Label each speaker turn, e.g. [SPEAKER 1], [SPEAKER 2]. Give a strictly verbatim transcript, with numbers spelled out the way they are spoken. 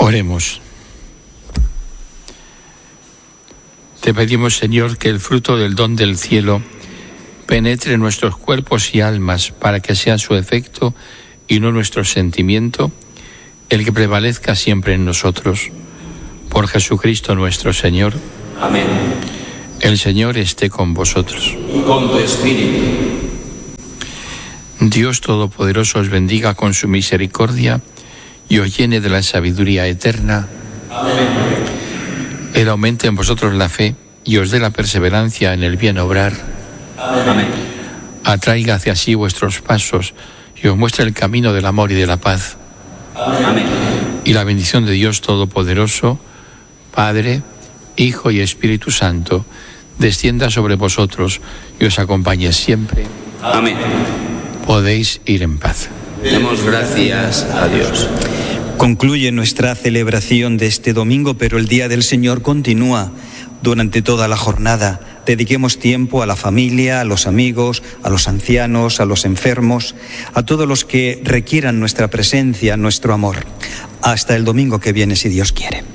[SPEAKER 1] Oremos. Te pedimos, Señor, que el fruto del don del cielo penetre en nuestros cuerpos y almas para que sea su efecto y no nuestro sentimiento el que prevalezca siempre en nosotros. Por Jesucristo nuestro Señor.
[SPEAKER 2] Amén.
[SPEAKER 1] El Señor esté con vosotros.
[SPEAKER 2] Y con tu espíritu.
[SPEAKER 1] Dios Todopoderoso os bendiga con su misericordia y os llene de la sabiduría eterna.
[SPEAKER 2] Amén.
[SPEAKER 1] Él aumente en vosotros la fe y os dé la perseverancia en el bien obrar.
[SPEAKER 2] Amén.
[SPEAKER 1] Atraiga hacia sí vuestros pasos y os muestre el camino del amor y de la paz.
[SPEAKER 2] Amén.
[SPEAKER 1] Y la bendición de Dios Todopoderoso, Padre, Hijo y Espíritu Santo, descienda sobre vosotros y os acompañe siempre.
[SPEAKER 2] Amén.
[SPEAKER 1] Podéis ir en paz.
[SPEAKER 2] Demos gracias a Dios.
[SPEAKER 3] Concluye nuestra celebración de este domingo, pero el Día del Señor continúa durante toda la jornada. Dediquemos tiempo a la familia, a los amigos, a los ancianos, a los enfermos, a todos los que requieran nuestra presencia, nuestro amor. Hasta el domingo que viene, si Dios quiere.